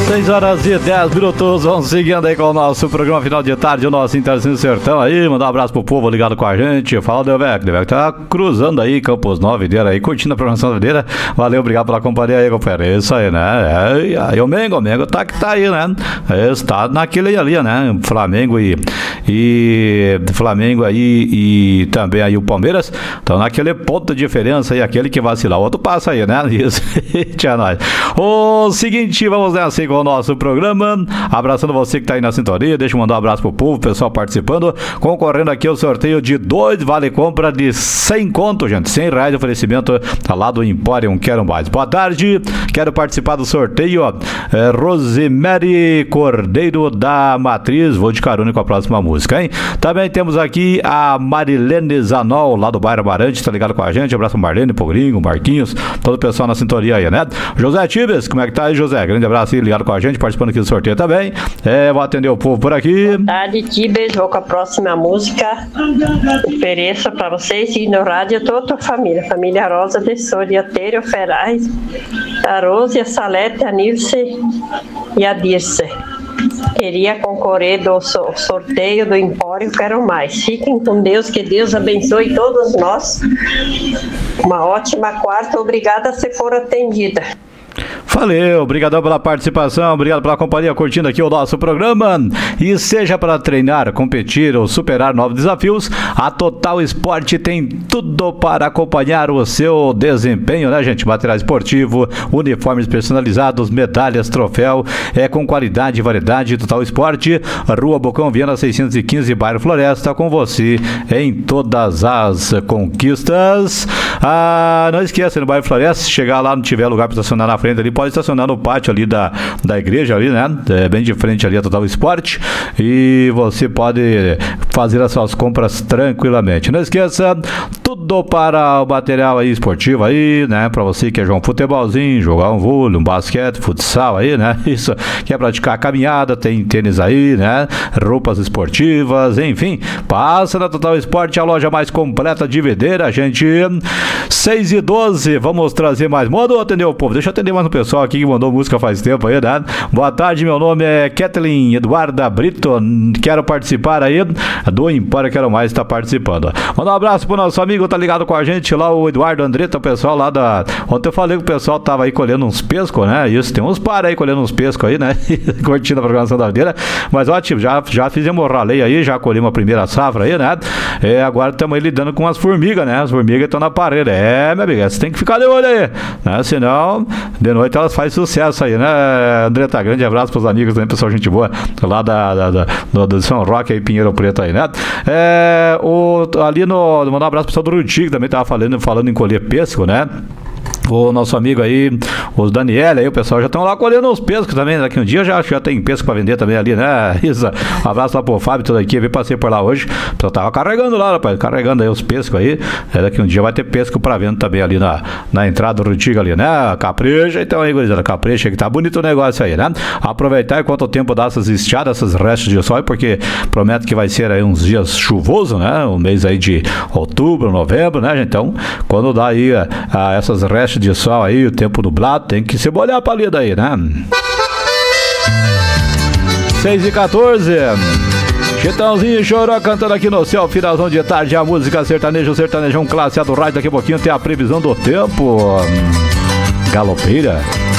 6h10, vamos seguindo aí com o nosso programa final de tarde, o nosso Intercine Sertão aí, mandar um abraço pro povo ligado com a gente. Fala, Delvec tá cruzando aí Campos Nova, Videira aí, curtindo a programação da Videira. Valeu, obrigado pela companhia aí, companheiro. É isso aí, né? Aí o Mengo tá que tá aí, né? Está naquele ali, né? Flamengo e Flamengo aí e também aí o Palmeiras estão naquele ponto de diferença aí, aquele que vacilar, o outro passa aí, né? Isso, tchau, nós. O seguinte, vamos nessa aí com o nosso programa, abraçando você que tá aí na sintonia, deixa eu mandar um abraço pro povo, pessoal participando, concorrendo aqui ao sorteio de 2 vale compra de 100 conto, gente, R$100 de oferecimento, tá lá do Emporium, quero mais. Boa tarde, quero participar do sorteio, Rosemary Cordeiro da Matriz, vou de carona com a próxima música, hein? Também temos aqui a Marilene Zanol, lá do bairro Amarante, tá ligado com a gente, abraço pro Marlene, pro Gringo, Marquinhos, todo o pessoal na sintonia aí, né? José Tibes, como é que tá aí, José? Grande abraço aí, ligado com a gente, participando aqui do sorteio também. Vou atender o povo por aqui. Boa tarde, Tibes, vou com a próxima música. Ofereço para vocês e no rádio toda a família Rosa de Soria, Têrio Ferraz, a Rose, a Salete, a Nilce e a Dirce. Queria concorrer do sorteio do Empório, quero mais. Fiquem com Deus, que Deus abençoe todos nós. Uma ótima quarta, obrigada se for atendida. Valeu, obrigadão pela participação, obrigado pela companhia, curtindo aqui o nosso programa. E seja para treinar, competir ou superar novos desafios, a Total Esporte tem tudo para acompanhar o seu desempenho, né, gente? Material esportivo, uniformes personalizados, medalhas, troféu, com qualidade e variedade. Total Esporte, Rua Bocão Viana 615, bairro Floresta, com você em todas as conquistas. Não esqueça, no bairro Floresta, se chegar lá, não tiver lugar para estacionar na frente ali, pode estacionar no pátio ali da igreja ali, né? Bem de frente ali a Total Esporte, e você pode fazer as suas compras tranquilamente. Não esqueça, tudo para o material aí esportivo aí, né? Para você que quer jogar um futebolzinho, jogar um vôlei, um basquete, futsal aí, né? Isso, quer praticar caminhada, tem tênis aí, né? Roupas esportivas, enfim, passa na Total Esporte, a loja mais completa de Videira, gente. 6h12, vamos trazer mais. Manda atender o povo, deixa eu atender mais um pessoal aqui que mandou música faz tempo aí, né? Boa tarde, meu nome é Kathleen Eduarda Brito, quero participar aí do Empório, quero mais estar participando. Manda um abraço pro nosso amigo, tá ligado com a gente lá, o Eduardo Andretta, o pessoal lá da... Ontem eu falei que o pessoal tava aí colhendo uns pescos, né? Isso, tem uns para aí colhendo uns pescos aí, né? Curtindo a programação da videira, mas ótimo, já fizemos raleio aí, já colhemos a primeira safra aí, né? Agora estamos aí lidando com as formigas, né? As formigas estão na parede, minha amiga, você tem que ficar de olho aí, né? Senão, de noite elas fazem sucesso aí, né, Andretta? Grande abraço pros amigos também, pessoal, gente boa, lá do São Roque aí, Pinheiro Preto aí, né? Ali mandar um abraço pro pessoal do Ruti, que também tava falando em colher pesco, né? O nosso amigo aí, os Daniel aí, o pessoal já estão lá colhendo os pescos também, daqui um dia já tem pesco pra vender também ali, né? Isso, um abraço lá pro Fábio, toda a equipe, passei por lá hoje, o pessoal tava carregando lá, rapaz, carregando aí os pescos aí, daqui um dia vai ter pesco pra venda também ali na entrada do Rutiga ali, né? Capricha, então aí, gurizada, capricha, que tá bonito o negócio aí, né? Aproveitar enquanto o tempo dá essas estiadas, essas restos de sol, porque promete que vai ser aí uns dias chuvoso, né? Um mês aí de outubro, novembro, né, gente? Então, quando dá aí essas restos de sol aí, o tempo nublado, tem que se molhar a palida aí, né? 6h14, Chitãozinho Choró cantando aqui no céu, finalzão de tarde, a música sertanejão classe A do rádio. Daqui a pouquinho tem a previsão do tempo. Galopeira.